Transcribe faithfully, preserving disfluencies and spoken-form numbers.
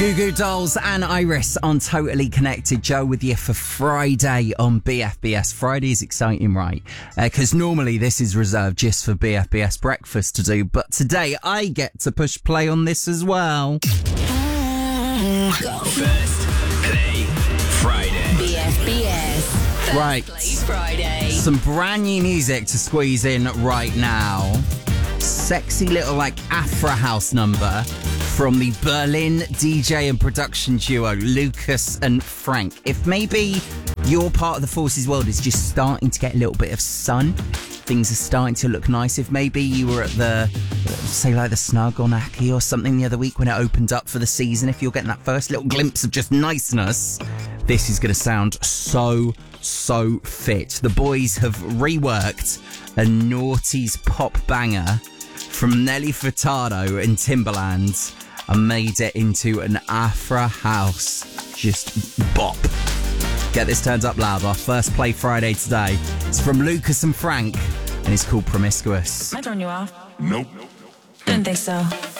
Goo Goo Dolls and Iris on Totally Connected. Joe with you for Friday on B F B S. Friday is exciting, right? Because uh, normally this is reserved just for B F B S breakfast to do, but today I get to push play on this as well. First Play Friday. B F B S. First Right. Play Friday. Some brand new music to squeeze in right now. Sexy little like Afro house number from the Berlin D J and production duo Lucas and Frank. If maybe your part of the Forces world is just starting to get a little bit of sun, things are starting to look nice. If maybe you were at the, say like the Snug or Naki or something the other week when it opened up for the season, if you're getting that first little glimpse of just niceness, this is going to sound so, so fit. The boys have reworked a noughties pop banger from Nelly Furtado and Timbaland and made it into an Afro house just bop. Get this turned up loud. Our first Play Friday today. It's from Lucas and Frank and it's called Promiscuous. I turn you off? Nope. Didn't think so.